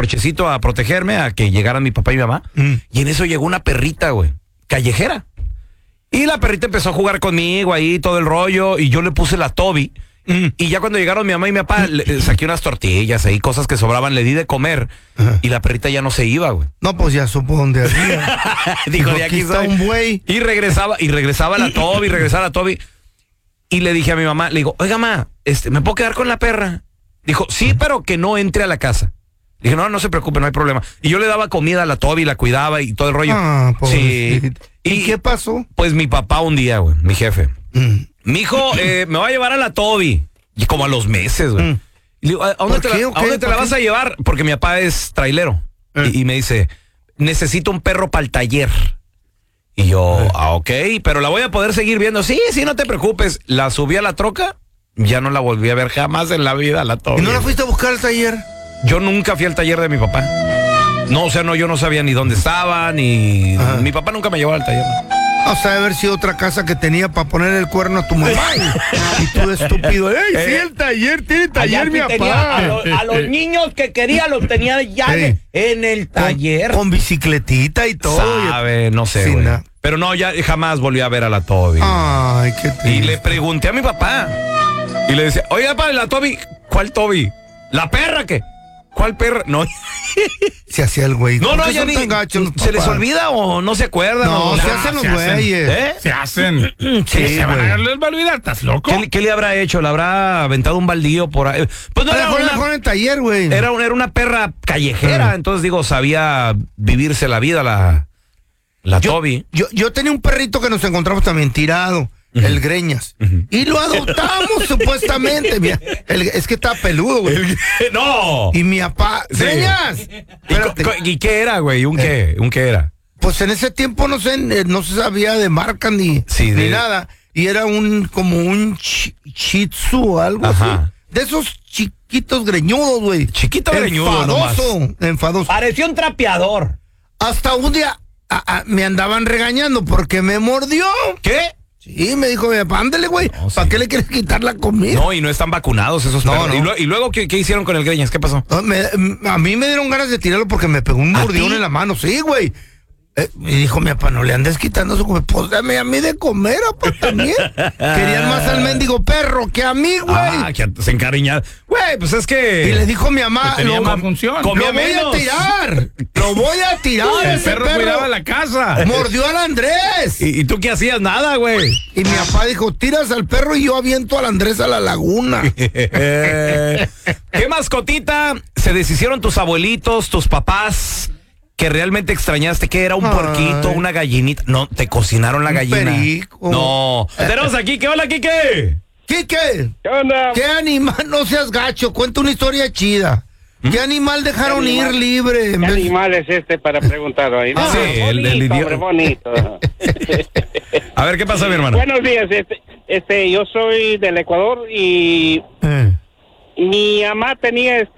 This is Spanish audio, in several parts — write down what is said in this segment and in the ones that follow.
porchecito a protegerme, a que llegaran mi papá y mi mamá. Y en eso llegó una perrita, güey, callejera. Y la perrita empezó a jugar conmigo ahí, todo el rollo, y yo le puse la Toby. Y ya cuando llegaron mi mamá y mi papá, saqué unas tortillas ahí, cosas que sobraban, le di de comer. Y la perrita ya no se iba, güey. No, pues ya supo dónde había. Dijo, de aquí está soy. un buey. Y regresaba la Toby, Y le dije a mi mamá, le digo, oiga, ma, ¿me puedo quedar con la perra? Dijo, sí, pero que no entre a la casa. Dije, no se preocupe, no hay problema. Y yo le daba comida a la Toby, la cuidaba y todo el rollo. Sí. ¿Y qué pasó? Pues mi papá un día, güey, mi jefe. Mijo, me va a llevar a la Toby. Y como a los meses, güey. Y le digo, ¿a dónde te la vas a llevar? Porque mi papá es trailero. Y me dice, necesito un perro para el taller. Y yo, ok, pero la voy a poder seguir viendo. Sí, no te preocupes. La subí a la troca, ya no la volví a ver jamás en la vida, la Toby. ¿Y no la fuiste a buscar al taller? Yo nunca fui al taller de mi papá. No, o sea, no, yo no sabía ni dónde estaba, ni... Mi papá nunca me llevó al taller. O sea, debe haber sido otra casa que tenía para poner el cuerno a tu mamá. Y tú estúpido. ¡Ey, sí, el taller! ¡Tiene taller, mi papá! A los niños que quería los tenía ya en el taller. Con bicicletita y todo. Sabe, no sé, güey. Pero no, ya jamás volví a ver a la Toby. Ay, qué triste. Y le pregunté a mi papá. Y le decía, oiga, padre, la Toby. ¿Cuál Toby? ¿La perra qué? ¿Cuál perra? No. Se hacía el güey. No, ya ni... ¿Se les olvida o no se acuerdan? No, se hacen los güeyes. Se hacen. Sí, se van a les va a olvidar, ¿estás loco? ¿Qué le habrá hecho? ¿Le habrá aventado un baldío por ahí? Pues no era mejor en el taller, güey. Era una perra callejera, entonces digo, sabía vivirse la vida la Toby. Yo tenía un perrito que nos encontramos también tirado. El Greñas. Y lo adoptamos supuestamente. Mira, es que está peludo, güey. ¡No! Y mi papá... Sí. ¡Greñas! ¿Y qué era, güey? ¿Un qué era? Pues en ese tiempo no se sabía de marca ni nada. Y era como un Shih Tzu o algo así. De esos chiquitos greñudos, güey. Chiquito greñudo. Enfadoso. Parecía un trapeador. Hasta un día me andaban regañando porque me mordió. ¿Qué? Sí, me dijo, ándale, güey, no, ¿para qué le quieres quitar la comida? No, y no están vacunados esos perros. ¿Y luego ¿qué hicieron con el Greñas? ¿Qué pasó? A mí me dieron ganas de tirarlo porque me pegó un mordión en la mano. Sí, güey. Y dijo mi papá, no le andes quitando su comida. Pues dame a mí de comer, papá, también. Querían más al mendigo perro que a mí, güey. Que se encariñaron. Güey, pues es que... Y le dijo mi mamá, tenía más función. Lo voy a tirar. Lo voy a tirar. El perro cuidaba la casa. Mordió al Andrés. ¿Y tú qué hacías? Nada, güey. Y mi papá dijo, tiras al perro y yo aviento al Andrés a la laguna. ¿Qué mascotita se deshicieron tus abuelitos, tus papás, que realmente extrañaste? ¿Qué era? ¿Un puerquito, una gallinita? No, te cocinaron la gallina. Perico. No. Tenemos aquí, ¿qué? Hola, Quique. Quique. ¿Qué onda? ¿Qué animal? No seas gacho, cuenta una historia chida. ¿Qué animal dejaron ir libre? ¿Qué animal es este para preguntar hoy? Sí, el idioma. Bonito. A ver, ¿qué pasa, mi hermano? Buenos días, yo soy del Ecuador y mi mamá tenía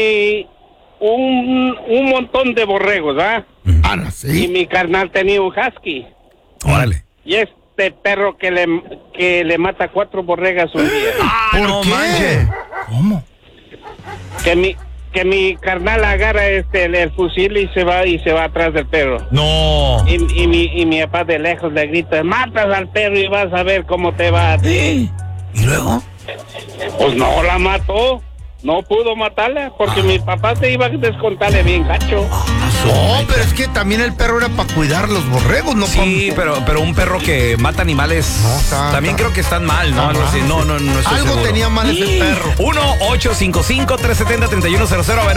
un montón de borregos, ¿ah? ¿Sí? Y mi carnal tenía un husky. Órale. Y perro que le mata 4 borregas un día. ¿Por qué? Manches. ¿Cómo? Que mi carnal agarra el fusil y se va atrás del perro. No. Y mi papá de lejos le grita, matas al perro y vas a ver cómo te va a ti. ¿Y luego? Pues no la mató. No pudo matarla porque mi papá te iba a descontarle bien gacho. No, pero es que también el perro era para cuidar los borregos, ¿no? Sí, pero un perro que mata animales también creo que están mal, ¿no? No estoy Algo seguro. tenía mal ese perro. 1-855-370-3100. A ver,